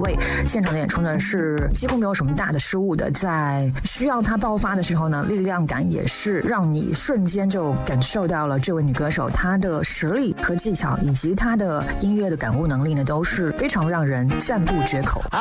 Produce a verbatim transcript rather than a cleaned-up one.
位。现场的演出呢是几乎没有什么大的失误的，在需要她爆发的时候呢，力量感也是让你瞬间就感受到了这位女歌手她的实力和技巧，以及她的音乐的感悟能力呢，都是非常让人赞不绝口。